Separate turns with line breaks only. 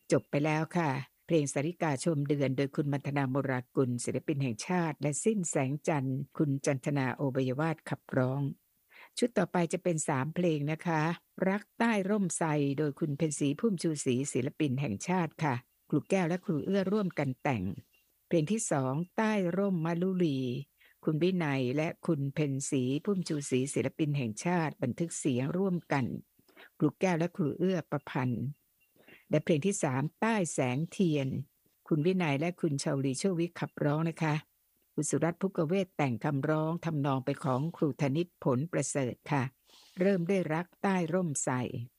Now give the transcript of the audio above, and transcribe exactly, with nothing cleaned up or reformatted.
จบไปแล้วค่ะเพลงสาริกาชมเดือนโดยคุณมัทนาโมรากุลศิลปินแห่งชาติและสิ้นแสงจันทร์คุณจันทนาโอบัยวาทขับร้องชุดต่อไปจะเป็นสามเพลงนะคะรักใต้ร่มไทรโดยคุณเพ็ญศรีพุ่มชูศรีศิลปินแห่งชาติค่ะครูแก้วและครูเอื้อร่วมกันแต่งเพลงที่สองใต้ร่มมะลุลีคุณวินัยและคุณเพ็ญศรีพุ่มชูศรีศิลปินแห่งชาติบันทึกเสียงร่วมกันครูแก้วและครูเอื้อประพันธ์และเพลงที่สามใต้แสงเทียนคุณวินัยและคุณชาวลีโชวิขับร้องนะคะคุณสุรัตน์ภุกเวศแต่งคำร้องทำนองไปของครูธนิตผลประเสริฐค่ะเริ่มด้วยรักใต้ร่มไทร